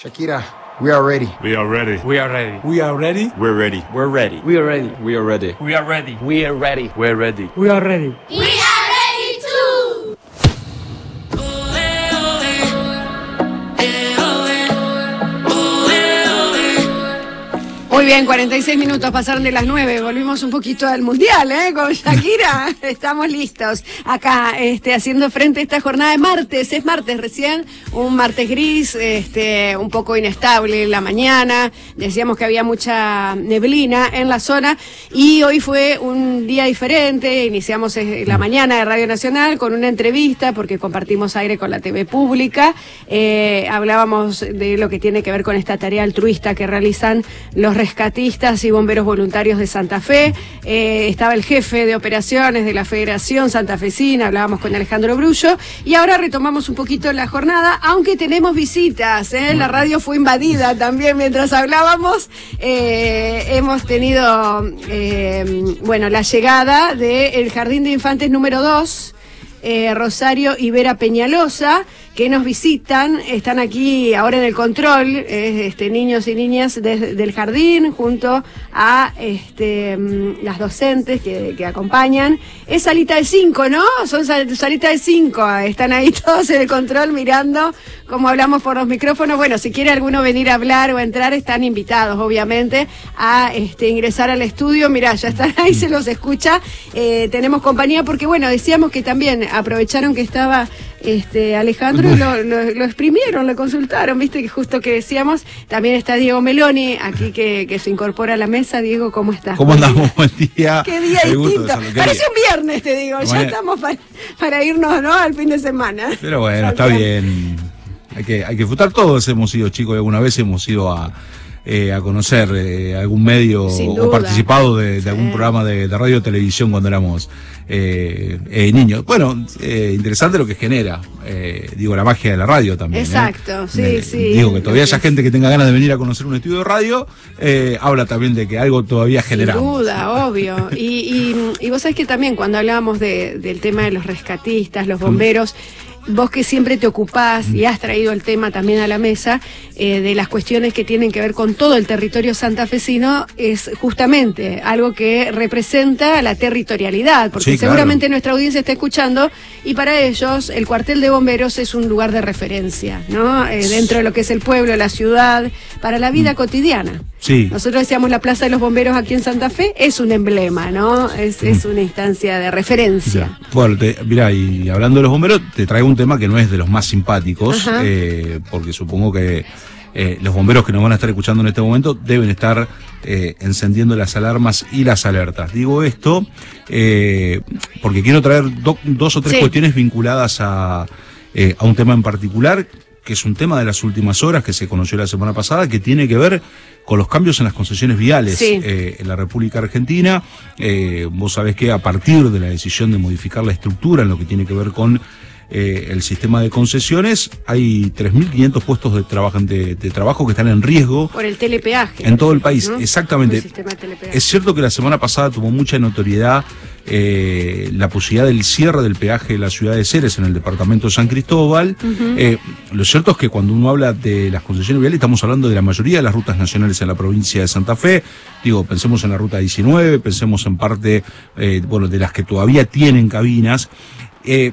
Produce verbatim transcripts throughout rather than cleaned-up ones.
Shakira, we are ready. We are ready. We are ready. We are ready. We're ready. We're ready. We are ready. We are ready. We are ready. We are ready. We're ready. We are ready. We are ready too. Muy bien, cuarenta y seis minutos pasaron de las nueve, volvimos un poquito al mundial, ¿eh? Con Shakira, estamos listos acá, este, haciendo frente a esta jornada de martes, es martes recién, un martes gris, este, un poco inestable en la mañana, decíamos que había mucha neblina en la zona y hoy fue un día diferente, iniciamos la mañana de Radio Nacional con una entrevista porque compartimos aire con la T V pública, eh, hablábamos de lo que tiene que ver con esta tarea altruista que realizan los rescatistas y bomberos voluntarios de Santa Fe, eh, estaba el jefe de operaciones de la Federación Santafesina, hablábamos con Alejandro Brullo, y ahora retomamos un poquito la jornada, aunque tenemos visitas, ¿eh? La radio fue invadida también mientras hablábamos, eh, hemos tenido, eh, bueno, la llegada del Jardín de Infantes número dos, eh, Rosario y Vera Peñalosa, que nos visitan, están aquí ahora en el control, eh, este, niños y niñas de, del jardín, junto a este, las docentes que, que acompañan. Es salita de cinco, ¿no? Son sal, salita de cinco, están ahí todos en el control mirando cómo hablamos por los micrófonos. Bueno, si quiere alguno venir a hablar o entrar, están invitados, obviamente, a este, ingresar al estudio. Mirá, ya están ahí, se los escucha. Eh, tenemos compañía porque, bueno, decíamos que también aprovecharon que estaba este, Alejandro y lo, lo, lo exprimieron, lo consultaron, viste que justo que decíamos, también está Diego Meloni, aquí que, que se incorpora a la mesa. Diego, ¿cómo estás? ¿Cómo andamos? Buen día. Qué día Qué distinto. Parece un viernes, te digo, ya bueno, estamos para, para irnos, ¿no? Al fin de semana. Pero bueno, está bien. Hay que, hay que disfrutar. Todos hemos ido, chicos, alguna vez hemos ido a, eh, a conocer eh, algún medio o participado de, de sí. algún programa de, de radio o televisión cuando éramos eh, eh, niños. Bueno, eh, interesante lo que genera, eh, digo, la magia de la radio también. Exacto, ¿eh? sí, eh, sí. Digo que todavía haya gente que tenga ganas de venir a conocer un estudio de radio, eh, habla también de que algo todavía generamos. Sin duda, obvio. Y, y, y vos sabés que también cuando hablábamos de, del tema de los rescatistas, los bomberos, vos que siempre te ocupás y has traído el tema también a la mesa, eh, de las cuestiones que tienen que ver con todo el territorio santafesino, es justamente algo que representa la territorialidad, porque sí, seguramente claro. Nuestra audiencia está escuchando, y para ellos el cuartel de bomberos es un lugar de referencia, ¿no? Eh, dentro de lo que es el pueblo, la ciudad, para la vida mm. cotidiana. Sí. Nosotros decíamos la Plaza de los Bomberos aquí en Santa Fe, es un emblema, ¿no? Es, mm. es una instancia de referencia. Ya. Bueno, te, mirá, y hablando de los bomberos, te traigo un tema que no es de los más simpáticos, eh, porque supongo que eh, los bomberos que nos van a estar escuchando en este momento deben estar eh, encendiendo las alarmas y las alertas. Digo esto eh, porque quiero traer do, dos o tres sí. cuestiones vinculadas a, eh, a un tema en particular, que es un tema de las últimas horas que se conoció la semana pasada, que tiene que ver con los cambios en las concesiones viales sí. eh, en la República Argentina. Eh, vos sabés que a partir de la decisión de modificar la estructura en lo que tiene que ver con eh, el sistema de concesiones, hay tres mil quinientos puestos de, trabajo, de, de trabajo que están en riesgo. Por el telepeaje. En todo el país, ¿no? Exactamente. El sistema de telepeaje. Es cierto que la semana pasada tuvo mucha notoriedad Eh, la posibilidad del cierre del peaje de la ciudad de Ceres en el departamento de San Cristóbal. Uh-huh. eh, lo cierto es que cuando uno habla de las concesiones viales estamos hablando de la mayoría de las rutas nacionales en la provincia de Santa Fe. Digo, pensemos en la ruta diecinueve, pensemos en parte eh, bueno, de las que todavía tienen cabinas. Eh,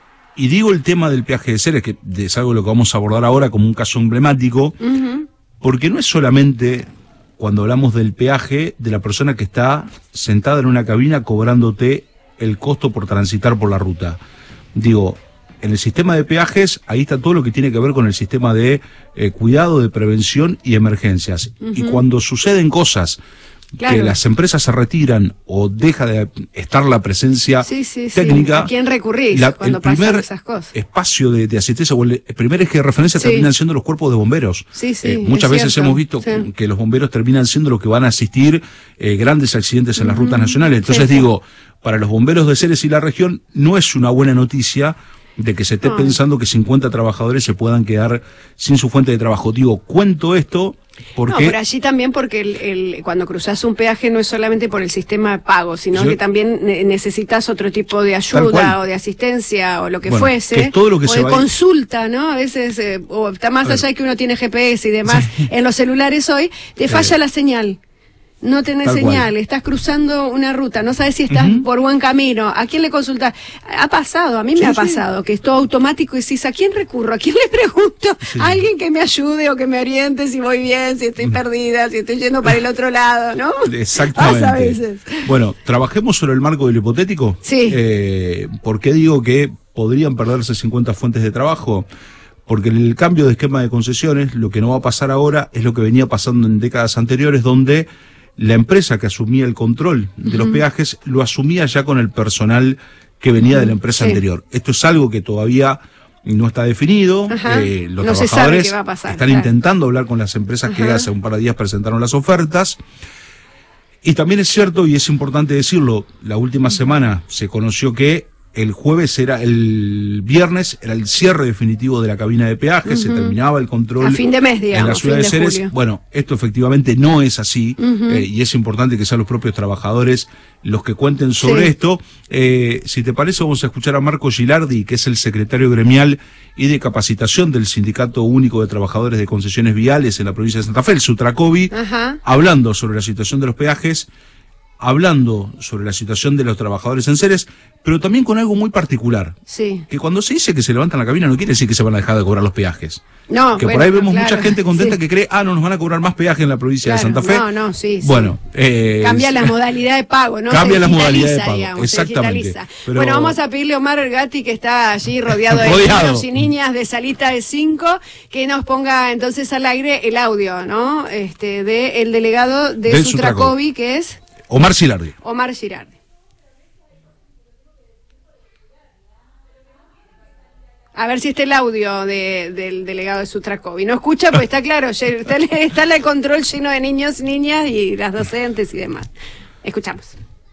y digo el tema del peaje de Ceres, que es algo de lo que vamos a abordar ahora como un caso emblemático, uh-huh. porque no es solamente cuando hablamos del peaje de la persona que está sentada en una cabina cobrándote el costo por transitar por la ruta. Digo, en el sistema de peajes, ahí está todo lo que tiene que ver con el sistema de eh, cuidado, de prevención y emergencias. Uh-huh. Y cuando suceden cosas claro. que las empresas se retiran o deja de estar la presencia sí, sí, técnica, sí. ¿A quién recurrís la, cuando el primer pasan esas cosas? Espacio de, de asistencia o el, el primer eje de referencia sí. terminan siendo los cuerpos de bomberos. Sí, sí, eh, muchas veces cierto. hemos visto sí. que los bomberos terminan siendo los que van a asistir eh, grandes accidentes en uh-huh. las rutas nacionales. Entonces sí, digo, sí. para los bomberos de Ceres y la región no es una buena noticia de que se esté No. pensando que cincuenta trabajadores se puedan quedar sin su fuente de trabajo. Digo, cuento esto porque... No, pero allí también porque el, el, cuando cruzas un peaje no es solamente por el sistema de pago, sino Yo- que también ne- necesitas otro tipo de Tal ayuda cual. o de asistencia o lo que Bueno, fuese, que es todo lo que o se de va a ir- consulta, ¿no? A veces, eh, o está más A ver. allá de que uno tiene G P S y demás, en los celulares hoy te falla Eh, la señal. No tenés tal señal, cual. estás cruzando una ruta, no sabes si estás Ujú. por buen camino. ¿A quién le consultas? Ha pasado, a mí me Sí, ha sí. pasado, que es todo automático y decís, ¿a quién recurro? ¿A quién le pregunto? Sí. A alguien que me ayude o que me oriente si voy bien, si estoy perdida, si estoy yendo para el otro lado, ¿no? Exactamente. Pasa a veces. Bueno, trabajemos sobre el marco del hipotético. Sí. Eh, ¿Por qué digo que podrían perderse cincuenta fuentes de trabajo? Porque en el cambio de esquema de concesiones, lo que no va a pasar ahora es lo que venía pasando en décadas anteriores, donde la empresa que asumía el control de los peajes lo asumía ya con el personal que venía de la empresa Sí. anterior. Esto es algo que todavía no está definido. Ajá. Eh, los No se sabe trabajadores qué va a pasar, están claro. intentando hablar con las empresas que Ajá. hace un par de días presentaron las ofertas. Y también es cierto, y es importante decirlo, la última semana se conoció que el jueves era, el viernes era el cierre definitivo de la cabina de peaje, se terminaba el control A fin de mes, en la digamos, ciudad fin de de Ceres. julio. Bueno, esto efectivamente no es así, eh, y es importante que sean los propios trabajadores los que cuenten sobre Sí. esto. Eh, si te parece, vamos a escuchar a Marco Gilardi, que es el secretario gremial y de capacitación del Sindicato Único de Trabajadores de Concesiones Viales en la provincia de Santa Fe, el Sutracovi, Ajá. hablando sobre la situación de los peajes, hablando sobre la situación de los trabajadores en Ceres, pero también con algo muy particular. Sí. Que cuando se dice que se levantan la cabina no quiere decir que se van a dejar de cobrar los peajes. No, que bueno, por ahí vemos claro, mucha gente contenta sí. que cree, ah, no nos van a cobrar más peaje en la provincia Claro, de Santa Fe. no, no, sí, sí. Bueno, eh, Cambia la modalidad de pago, ¿no? Cambia Se la modalidad de digitaliza, pago, digamos, se exactamente. digitaliza. Pero- Bueno, vamos a pedirle a Omar Gatti, que está allí rodeado de Rodeado. niños y niñas de salita de cinco, que nos ponga entonces al aire el audio, ¿no? Este, de el delegado de Del Sutracovi, que es Omar Gilardi. Omar Girardi. A ver si está el audio de, del delegado de Sutracovi. No escucha, pues está claro, lle- está, el- está el control lleno de niños, niñas y las docentes y demás. Escuchamos.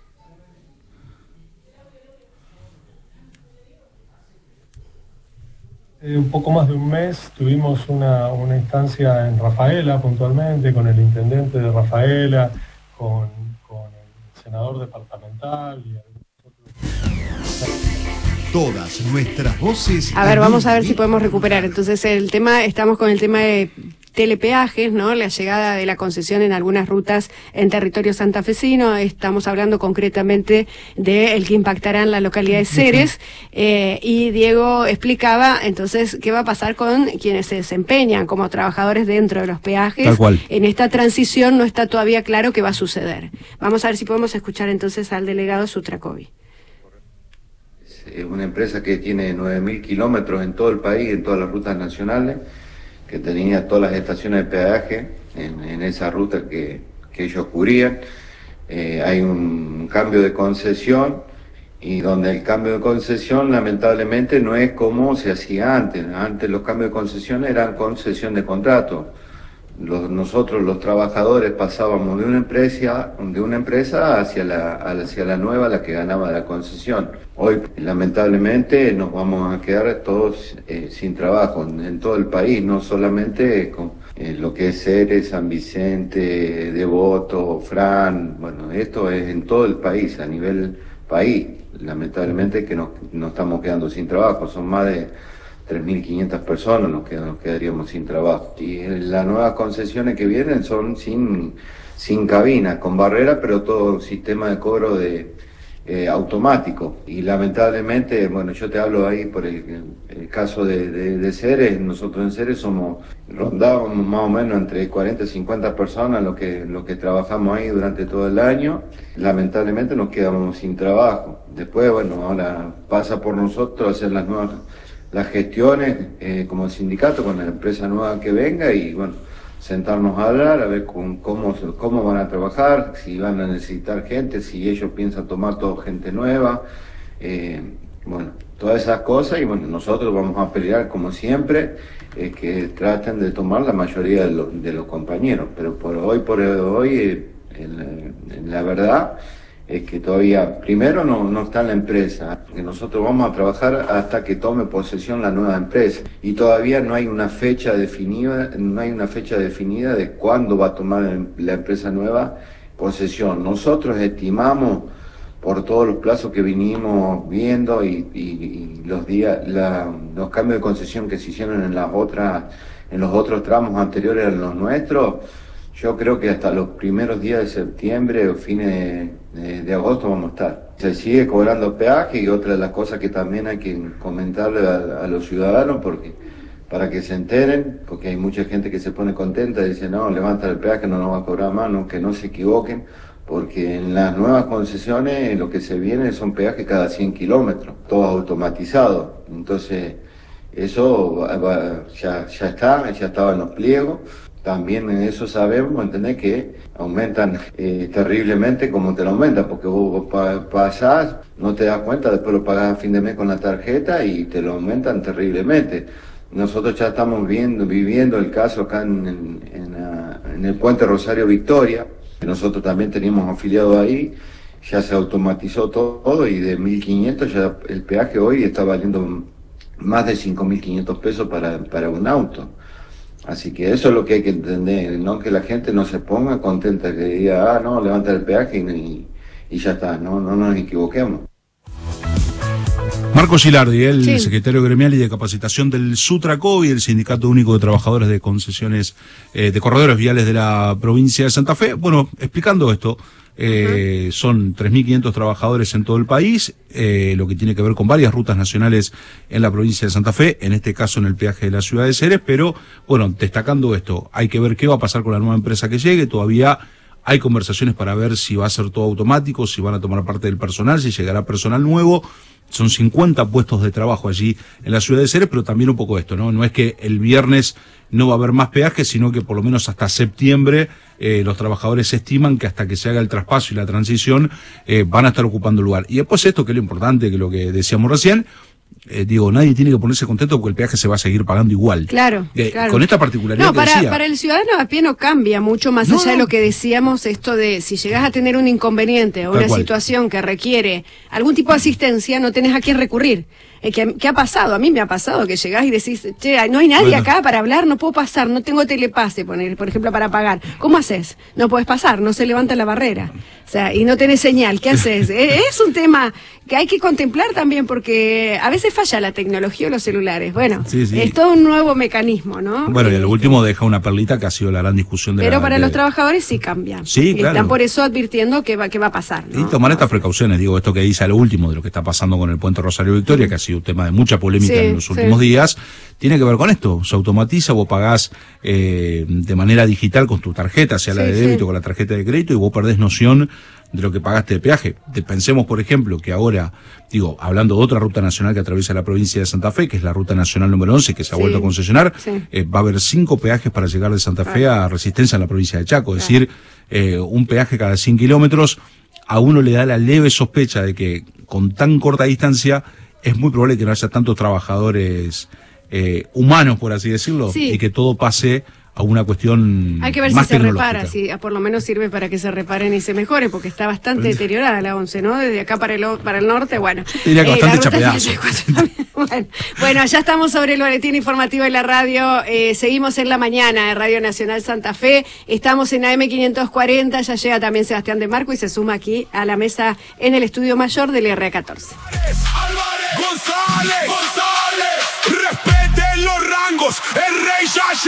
Eh, un poco más de un mes tuvimos una, una instancia en Rafaela puntualmente, con el intendente de Rafaela, con, con el senador departamental y algunos otros. Todas nuestras voces. A ver, en vamos un a ver si mismo podemos recuperar. Entonces, el tema, estamos con el tema de telepeajes, ¿no? La llegada de la concesión en algunas rutas en territorio santafesino. Estamos hablando concretamente de el que impactará en la localidad de Ceres. Eh, y Diego explicaba, entonces, qué va a pasar con quienes se desempeñan como trabajadores dentro de los peajes. Tal cual. En esta transición no está todavía claro qué va a suceder. Vamos a ver si podemos escuchar entonces al delegado Sutracovi. Es una empresa que tiene nueve mil kilómetros en todo el país, en todas las rutas nacionales, que tenía todas las estaciones de peaje en, en esa ruta que, que ellos cubrían. Eh, hay un cambio de concesión y donde el cambio de concesión lamentablemente no es como se hacía antes. Antes los cambios de concesión eran concesión de contrato. Los, nosotros los trabajadores pasábamos de una empresa de una empresa hacia la hacia la nueva, la que ganaba la concesión. Hoy lamentablemente nos vamos a quedar todos eh, sin trabajo en, en todo el país, no solamente con eh, lo que es Ceres, San Vicente, Devoto, Fran. Bueno, esto es en todo el país, a nivel país. Lamentablemente que nos, nos estamos quedando sin trabajo, son más de tres mil quinientas personas nos, qued- nos quedaríamos sin trabajo. Y eh, las nuevas concesiones que vienen son sin, sin cabina, con barrera, pero todo sistema de cobro de eh, automático. Y lamentablemente, bueno, yo te hablo ahí por el, el caso de, de, de Ceres. Nosotros en Ceres somos, rondábamos más o menos entre cuarenta y cincuenta personas lo que, lo que trabajamos ahí durante todo el año. Lamentablemente nos quedamos sin trabajo. Después, bueno, ahora pasa por nosotros hacer las nuevas las gestiones eh, como sindicato con la empresa nueva que venga y bueno, sentarnos a hablar, a ver con, cómo, cómo van a trabajar, si van a necesitar gente, si ellos piensan tomar toda gente nueva, eh, bueno, todas esas cosas y bueno, nosotros vamos a pelear como siempre, eh, que traten de tomar la mayoría de, lo, de los compañeros, pero por hoy, por hoy, eh, en, en la verdad, es que todavía, primero no, no está en la empresa, que nosotros vamos a trabajar hasta que tome posesión la nueva empresa y todavía no hay una fecha definida, no hay una fecha definida de cuándo va a tomar la empresa nueva posesión. Nosotros estimamos por todos los plazos que vinimos viendo y, y, y los días, la, los cambios de concesión que se hicieron en las otras, en los otros tramos anteriores a los nuestros, yo creo que hasta los primeros días de septiembre o fines de, de, de agosto vamos a estar. Se sigue cobrando peaje y otra de las cosas que también hay que comentarle a, a los ciudadanos porque para que se enteren, porque hay mucha gente que se pone contenta y dice no, levanta el peaje, no nos va a cobrar más, no, que no se equivoquen, porque en las nuevas concesiones lo que se viene son peajes cada cien kilómetros, todo automatizado. Entonces eso va, va, ya, ya está, ya estaba en los pliegos. También en eso sabemos, ¿entendés? Que aumentan eh, terriblemente como te lo aumentan, porque vos, vos pasás, no te das cuenta, después lo pagás a fin de mes con la tarjeta y te lo aumentan terriblemente. Nosotros ya estamos viendo, viviendo el caso acá en, en, en, uh, en el puente Rosario Victoria, que nosotros también teníamos afiliado ahí, ya se automatizó todo y de mil quinientos ya el peaje hoy está valiendo más de cinco mil quinientos pesos para, para un auto. Así que eso es lo que hay que entender, no que la gente no se ponga contenta, que diga, ah, no, levanta el peaje y, y ya está, no, no nos equivoquemos. Marco Gilardi, el sí. secretario gremial y de capacitación del SUTRACOVI, el Sindicato Único de Trabajadores de Concesiones eh, de Corredores Viales de la provincia de Santa Fe. Bueno, explicando esto, eh, uh-huh. son tres mil quinientos trabajadores en todo el país, eh, lo que tiene que ver con varias rutas nacionales en la provincia de Santa Fe, en este caso en el peaje de la ciudad de Ceres, pero bueno, destacando esto, hay que ver qué va a pasar con la nueva empresa que llegue, todavía hay conversaciones para ver si va a ser todo automático, si van a tomar parte del personal, si llegará personal nuevo. Son cincuenta puestos de trabajo allí en la ciudad de Ceres, pero también un poco esto, ¿no? No es que el viernes no va a haber más peajes, sino que por lo menos hasta septiembre eh, los trabajadores estiman que hasta que se haga el traspaso y la transición eh, van a estar ocupando lugar. Y después esto, que es lo importante, que lo que decíamos recién, Eh, digo, nadie tiene que ponerse contento porque el peaje se va a seguir pagando igual. Claro, eh, claro. Con esta particularidad no, que para, decía. para el ciudadano a pie no cambia mucho más no, allá de no. lo que decíamos, esto de si llegas a tener un inconveniente o Tal una cual. situación que requiere algún tipo de asistencia, no tenés a quién recurrir. Eh, ¿qué, ¿Qué ha pasado? A mí me ha pasado que llegás y decís, che, no hay nadie bueno. acá para hablar, no puedo pasar, no tengo telepase, poner, por ejemplo, para pagar. ¿Cómo haces? No podés pasar, no se levanta la barrera. O sea, y no tenés señal, ¿qué haces? eh, es un tema que hay que contemplar también porque a veces falla la tecnología o los celulares. Bueno, sí, sí. es todo un nuevo mecanismo, ¿no? Bueno, y eh, al último deja una perlita que ha sido la gran discusión de Pero la, para de... los trabajadores sí cambia. Sí, y claro. están por eso advirtiendo que va, que va a pasar, ¿no? Y tomar estas precauciones, digo, esto que dice a lo último de lo que está pasando con el puente Rosario Victoria, que ha sido un tema de mucha polémica Sí, en los últimos sí. días, tiene que ver con esto. Se automatiza, vos pagás eh, de manera digital con tu tarjeta, sea la Sí, de débito sí. o con la tarjeta de crédito, y vos perdés noción de lo que pagaste de peaje. De, pensemos, por ejemplo, que ahora, digo, hablando de otra ruta nacional que atraviesa la provincia de Santa Fe, que es la ruta nacional número once, que se ha Sí, vuelto a concesionar, sí. eh, va a haber cinco peajes para llegar de Santa Fe Claro. a Resistencia en la provincia de Chaco, es Claro. decir, eh, un peaje cada cien kilómetros. A uno le da la leve sospecha de que con tan corta distancia es muy probable que no haya tantos trabajadores eh, humanos, por así decirlo, Sí. y que todo pase a una cuestión Hay que ver más si se tecnológica. repara, si por lo menos sirve para que se reparen y se mejoren, porque está bastante deteriorada la once, ¿no? Desde acá para el, o- para el norte, bueno. Te diría que Eh, bastante la ruta chapedazo. sesenta y cuatro también. Bueno, bueno, ya estamos sobre el boletín informativo de la radio. Eh, seguimos en la mañana de Radio Nacional Santa Fe. Estamos en A M quinientos cuarenta. Ya llega también Sebastián de Marco y se suma aquí a la mesa en el estudio mayor del R A catorce. González, González, respeten los rangos, el rey ya